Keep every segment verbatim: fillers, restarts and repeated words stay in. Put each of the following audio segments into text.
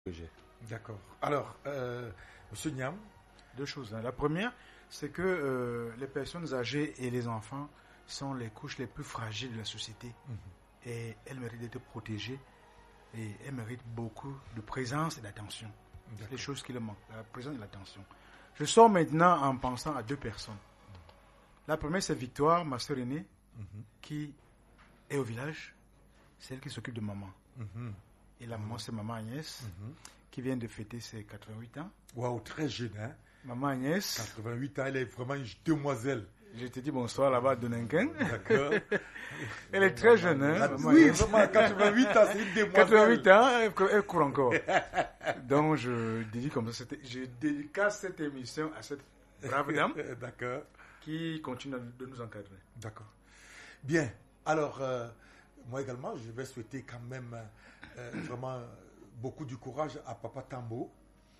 D'accord. Alors, euh, M. Niam. Deux choses. Hein. La première, c'est que euh, les personnes âgées et les enfants sont les couches les plus fragiles de la société. Mm-hmm. Et elles méritent d'être protégées. Et elles méritent beaucoup de présence et d'attention. D'accord. C'est les choses qui leur manquent, la présence et l'attention. Je sors maintenant en pensant à deux personnes. Mm-hmm. La première, c'est Victoire, ma sœur aînée, mm-hmm. qui est au village. C'est elle qui s'occupe de maman. Mm-hmm. Et la maman, c'est maman Agnès, mm-hmm. qui vient de fêter ses quatre-vingt-huit ans. Waouh, très jeune, hein? Maman Agnès. quatre-vingt-huit ans, elle est vraiment une demoiselle. Je te dis bonsoir là-bas, Doninken. D'accord. Elle est très jeune, hein? Maman oui, Agnès. Vraiment, quatre-vingt-huit ans, c'est une demoiselle. quatre-vingt-huit ans, elle, elle court encore. Donc, je dédie comme ça, je dédicace cette émission à cette brave dame. D'accord. Qui continue de nous encadrer. D'accord. Bien. Alors, euh, moi également, je vais souhaiter quand même euh, vraiment beaucoup du courage à Papa Tambo.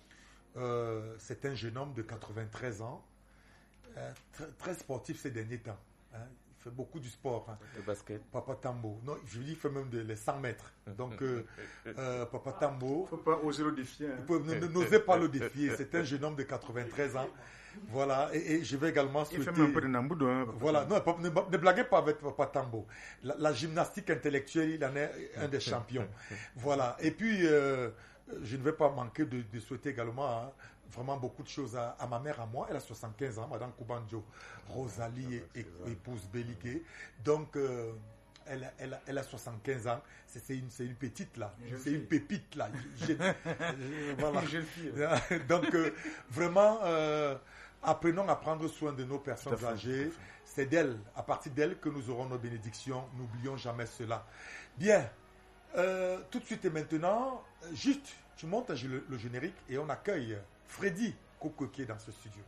Euh, c'est un jeune homme de quatre-vingt-treize ans, euh, très, très sportif ces derniers temps. Hein. Il fait beaucoup du sport. Hein. Le basket. Papa Tambo. Non, je dis il fait même de, les cent mètres. Donc, euh, euh, Papa Tambo. Il ne faut pas oser le défier. Hein. N'osez pas le défier. C'est un jeune homme de quatre-vingt-treize ans. Voilà, et, et je vais également souhaiter... Il fait même un peu de Namboudo. Hein, voilà, non, ne, ne blaguez pas avec Papa Tambo. La, la gymnastique intellectuelle, il en est un des champions. Voilà, et puis... Euh, je ne vais pas manquer de, de souhaiter également hein, vraiment beaucoup de choses à, à ma mère, à moi. Elle a soixante-quinze ans, Madame Koubanjo, Rosalie, é, é, épouse Béliqué. Donc, euh, elle, elle, elle a soixante-quinze ans. C'est, c'est, une, c'est une petite là. Une c'est fille. Une pépite là. Je, je, voilà. Une jeune fille. Donc, euh, vraiment, euh, apprenons à prendre soin de nos personnes fait, âgées. C'est d'elles, à partir d'elles, que nous aurons nos bénédictions. N'oublions jamais cela. Bien. Euh, tout de suite et maintenant, juste, tu montes le, le générique et on accueille Freddy Koko qui est dans ce studio.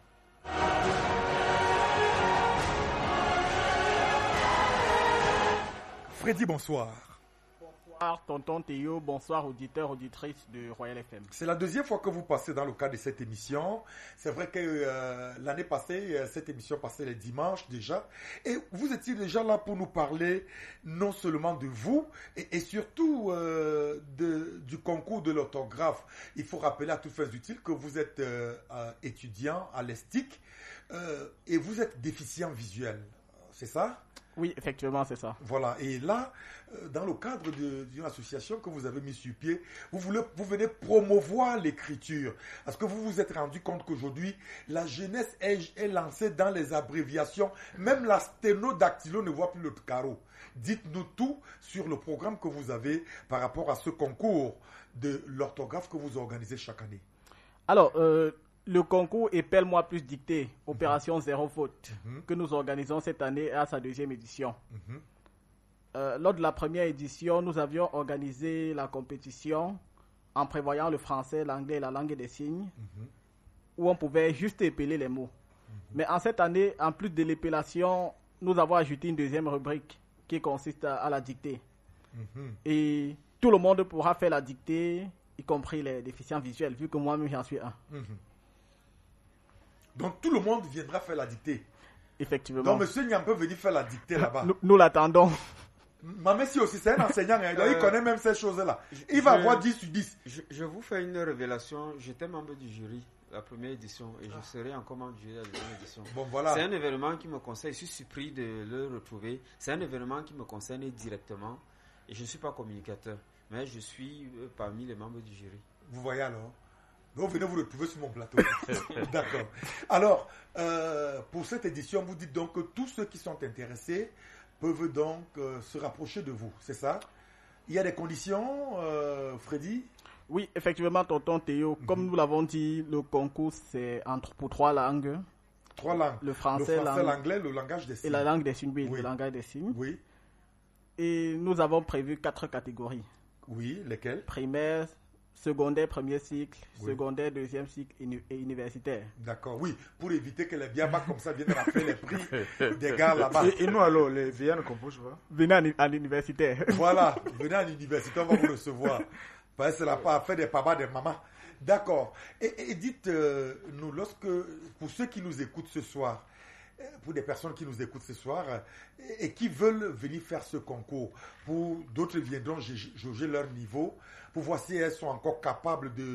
Freddy, bonsoir. Bonsoir tonton Théo, bonsoir auditeurs, auditrices de Royal F M. C'est la deuxième fois que vous passez dans le cadre de cette émission. C'est vrai que euh, l'année passée, cette émission passait les dimanches déjà. Et vous étiez déjà là pour nous parler non seulement de vous, et, et surtout euh, de, du concours de l'orthographe. Il faut rappeler à toutes fins utiles que vous êtes euh, euh, étudiant à l'E S T I C euh, et vous êtes déficient visuel. C'est ça ? Oui, effectivement, c'est ça. Voilà, et là, dans le cadre de, d'une association que vous avez mise sur pied, vous, voulez, vous venez promouvoir l'écriture. Parce que vous vous êtes rendu compte qu'aujourd'hui, la jeunesse est, est lancée dans les abréviations. Même la sténodactylo ne voit plus le carreau. Dites-nous tout sur le programme que vous avez par rapport à ce concours de l'orthographe que vous organisez chaque année. Alors, euh, le concours Épelle-moi plus dictée, Opération mm-hmm. Zéro Faute, mm-hmm. que nous organisons cette année à sa deuxième édition. Mm-hmm. Euh, lors de la première édition, nous avions organisé la compétition en prévoyant le français, l'anglais et la langue des signes, mm-hmm. où on pouvait juste épeler les mots. Mm-hmm. Mais en cette année, en plus de l'épellation, nous avons ajouté une deuxième rubrique qui consiste à, à la dictée. Mm-hmm. Et tout le monde pourra faire la dictée, y compris les déficients visuels, vu que moi-même j'en suis un. Mm-hmm. Donc tout le monde viendra faire la dictée. Effectivement. Donc monsieur Niam peut venir faire la dictée là-bas. Nous, nous l'attendons. Ma mère aussi, c'est un enseignant, hein, euh, il connaît même ces choses-là. Il va je, avoir dix sur dix. Je, je vous fais une révélation. J'étais membre du jury la première édition et je serai encore membre du jury la deuxième édition. Bon, voilà. C'est un événement qui me concerne. Je suis surpris de le retrouver. C'est un événement qui me concerne directement et je ne suis pas communicateur, mais je suis parmi les membres du jury. Vous voyez alors? Donc, venez vous retrouver sur mon plateau. D'accord. Alors, euh, pour cette édition, vous dites donc que tous ceux qui sont intéressés peuvent donc euh, se rapprocher de vous, c'est ça? Il y a des conditions, euh, Freddy? Oui, effectivement, tonton Théo. Mm-hmm. Comme nous l'avons dit, le concours, c'est entre, pour trois langues. Trois langues? Le français, le français l'anglais, le langage des signes. Et la langue des signes, oui, oui. Le langage des signes. Oui. Et nous avons prévu quatre catégories. Oui, lesquelles? Primaire, secondaire, premier cycle, oui. Secondaire, deuxième cycle et universitaire. D'accord, oui, pour éviter que les biabas comme ça viennent rafler les prix des gars là-bas. Et, et nous alors, les viens qu'on peut voir? Venez à l'universitaire. Voilà, venez à l'université, on va vous recevoir. Parce que c'est la part fait des papas, des mamans. D'accord. Et, et dites-nous, euh, lorsque, pour ceux qui nous écoutent ce soir, pour des personnes qui nous écoutent ce soir et, et qui veulent venir faire ce concours. Pour d'autres viendront jauger leur niveau pour voir si elles sont encore capables de